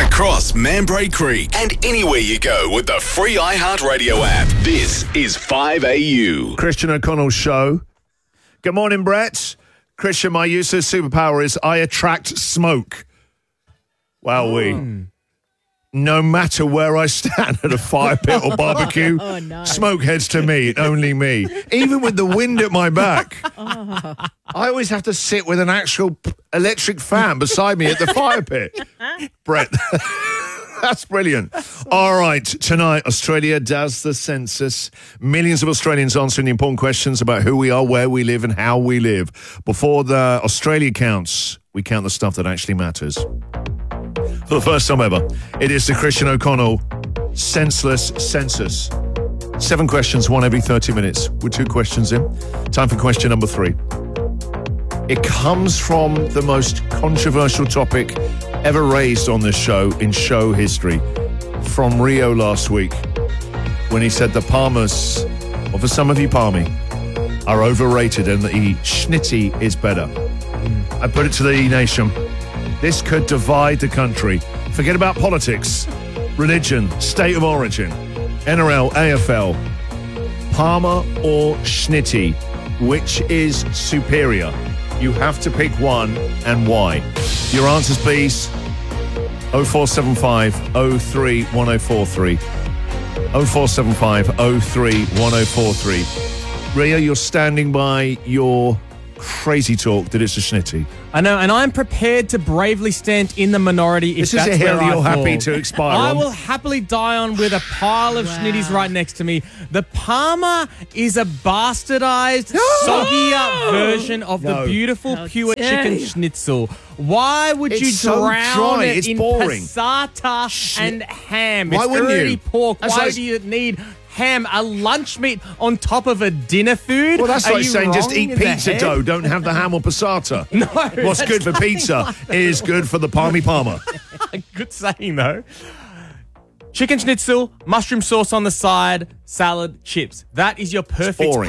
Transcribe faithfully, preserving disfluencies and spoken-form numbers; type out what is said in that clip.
across Mambray Creek and anywhere you go with the free iHeartRadio app. This is five A U. Christian O'Connell's show. Good morning, Brett. Christian, my useless superpower is I attract smoke. Wowee. Mm. No matter where I stand at a fire pit or barbecue, Oh, no. smoke heads to me, only me. Even with the wind at my back. Oh. I always have to sit with an actual p- electric fan beside me at the fire pit. Brett, that's brilliant. All right, tonight, Australia does the census. Millions of Australians answering the important questions about who we are, where we live, and how we live. Before the Australia counts, we count the stuff that actually matters. For the first time ever, it is the Christian O'Connell Senseless Census. Seven questions, one every thirty minutes. We're two questions in. Time for question number three. It comes from the most controversial topic ever raised on this show in show history. From Rio last week, when he said the Palmers, or for some of you Palmy, are overrated and the Schnitty is better. I put it to the nation. This could divide the country. Forget about politics, religion, state of origin, N R L, A F L. Palmer or Schnitty, which is superior? You have to pick one and why. Your answers, please. oh four seven five oh three one oh four three. oh four seven five oh three one oh four three. Ria, you're standing by your crazy talk that it's a Schnitty. I know, and I'm prepared to bravely stand in the minority if This that's is a hill where I you're fall. happy to expire I on. will happily die on with a pile of Wow. Schnitties right next to me. The Palmer is a bastardized, soggier version of No. the beautiful, How pure dare chicken you. schnitzel. Why would It's you so drown dry, it it's in boring. passata and ham? Why it's wouldn't already you? pork. That's Why like- do you need ham, a lunch meat on top of a dinner food? Well, that's Are like you saying just wrong eat in the pizza head? dough, don't have the ham or passata. No, What's that's good for pizza is good for the Palmy Palmer. Good saying, though. Chicken schnitzel, mushroom sauce on the side, salad, chips. That is your perfect boring.